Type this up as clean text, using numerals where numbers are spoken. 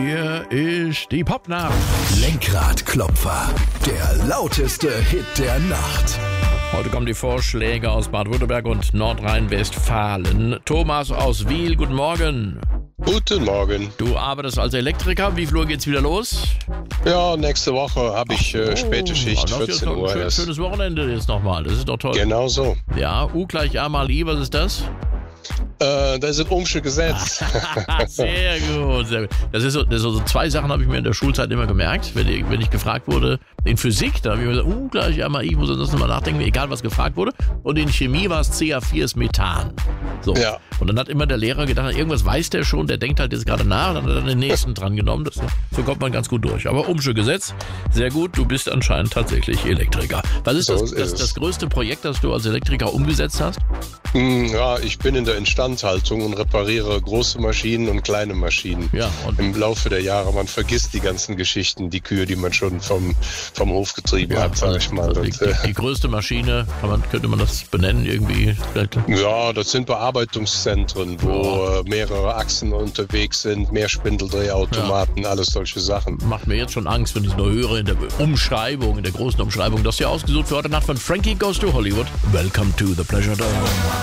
Hier ist die Popnacht. Lenkradklopfer, der lauteste Hit der Nacht. Heute kommen die Vorschläge aus Baden-Württemberg und Nordrhein-Westfalen. Thomas aus Wiel, guten Morgen. Guten Morgen. Du arbeitest als Elektriker. Wie viel Uhr geht's wieder los? Ja, nächste Woche habe ich späte Schicht, das ist 14 doch Uhr ein erst. schönes Wochenende jetzt nochmal. Das ist doch toll. Genau so. Ja, U gleich A mal I, was ist das? Das ist ein Ohmsche Gesetz. Sehr gut, sehr gut. Das ist so zwei Sachen habe ich mir in der Schulzeit immer gemerkt. Wenn ich gefragt wurde, in Physik, da habe ich mir gesagt, U gleich A mal I, muss ich das nochmal nachdenken, egal was gefragt wurde. Und in Chemie war es CH4 ist Methan. So. Ja. Und dann hat immer der Lehrer gedacht, irgendwas weiß der schon, der denkt halt jetzt gerade nach, dann hat er den nächsten dran genommen. So kommt man ganz gut durch. Aber Ohmsche Gesetz, sehr gut, du bist anscheinend tatsächlich Elektriker. Was ist das größte Projekt, das du als Elektriker umgesetzt hast? Ja, ich bin in der Instandhaltung und repariere große Maschinen und kleine Maschinen. Ja, und im Laufe der Jahre, man vergisst die ganzen Geschichten, die Kühe, die man schon vom Hof getrieben hat, sag ich mal. Also die größte Maschine, könnte man das benennen irgendwie? Ja, das sind Bearbeitungszentren, wo mehrere Achsen unterwegs sind, mehr Spindeldrehautomaten, alles solche Sachen. Macht mir jetzt schon Angst, wenn ich es nur höre in der Umschreibung, in der großen Umschreibung. Das ist ja ausgesucht für heute Nacht von Frankie Goes to Hollywood. Welcome to the Pleasure Dome.